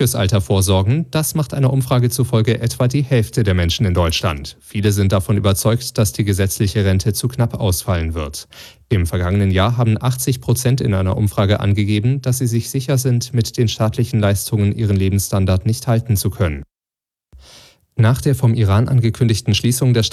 fürs Alter vorsorgen, das macht einer Umfrage zufolge etwa die Hälfte der Menschen in Deutschland. Viele sind davon überzeugt, dass die gesetzliche Rente zu knapp ausfallen wird. Im vergangenen Jahr haben 80% in einer Umfrage angegeben, dass sie sich sicher sind, mit den staatlichen Leistungen ihren Lebensstandard nicht halten zu können. Nach der vom Iran angekündigten Schließung der